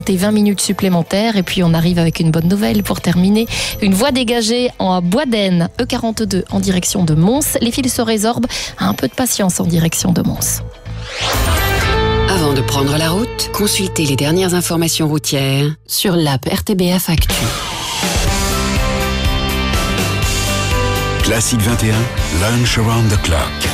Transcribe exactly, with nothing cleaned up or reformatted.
vingt minutes supplémentaires et puis on arrive avec une bonne nouvelle pour terminer. Une voie dégagée en Bois-d'Aisne, E quarante-deux en direction de Mons. Les fils se résorbent. Un peu de patience en direction de Mons. Avant de prendre la route, consultez les dernières informations routières sur l'app R T B F Actu. Classique vingt et un, Lunch Around the Clock.